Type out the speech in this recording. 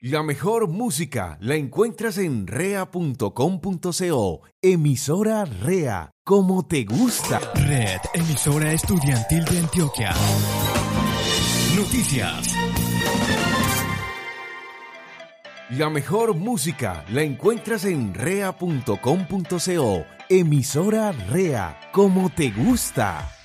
La mejor música la encuentras en rea.com.co. Emisora Rea, como te gusta. Red, emisora estudiantil de Antioquia. Noticias. La mejor música la encuentras en rea.com.co. Emisora Rea, como te gusta.